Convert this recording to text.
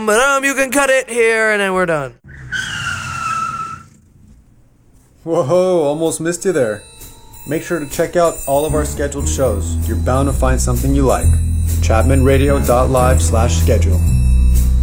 You can cut it here, and then we're done. Whoa, almost missed you there. Make sure to check out all of our scheduled shows. You're bound to find something you like. ChapmanRadio.live/schedule